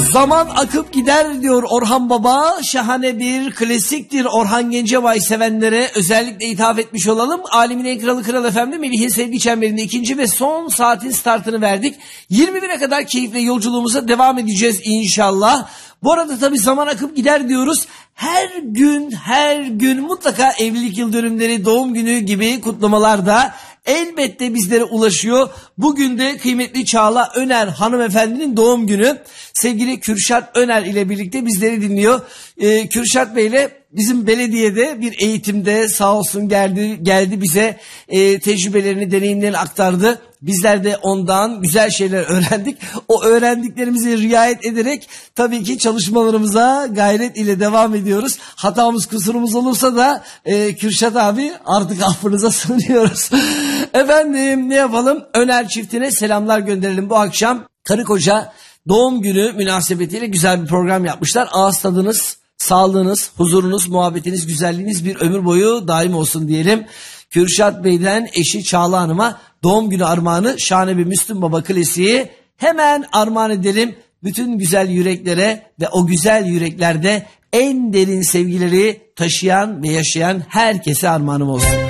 Zaman akıp gider diyor Orhan Baba. Şahane bir klasiktir. Orhan Gencebay sevenlere özellikle ithaf etmiş olalım. Alemin en kralı Kral Efendi Melih'in sevgi çemberinde ikinci ve son saatin startını verdik. 21'e kadar keyifle yolculuğumuza devam edeceğiz inşallah. Bu arada tabii zaman akıp gider diyoruz. Her gün mutlaka evlilik yıl dönümleri, doğum günü gibi kutlamalar da elbette bizlere ulaşıyor. Bugün de kıymetli Çağla Öner hanımefendinin doğum günü. Sevgili Kürşat Öner ile birlikte bizleri dinliyor. Kürşat Bey ile bizim belediyede bir eğitimde sağ olsun geldi bize tecrübelerini, deneyimlerini aktardı. Bizler de ondan güzel şeyler öğrendik. O öğrendiklerimizi riayet ederek tabii ki çalışmalarımıza gayret ile devam ediyoruz. Hatamız, kusurumuz olursa da Kürşat abi artık affınıza sığınıyoruz. Efendim ne yapalım? Öner çiftine selamlar gönderelim bu akşam. Karı koca doğum günü münasebetiyle güzel bir program yapmışlar. Ağız tadınız, sağlığınız, huzurunuz, muhabbetiniz, güzelliğiniz bir ömür boyu daim olsun diyelim. Kürşat Bey'den eşi Çağla Hanım'a doğum günü armağanı şahane bir Müslüm Baba klasiği hemen armağan edelim. Bütün güzel yüreklere ve o güzel yüreklerde en derin sevgileri taşıyan ve yaşayan herkese armağanım olsun.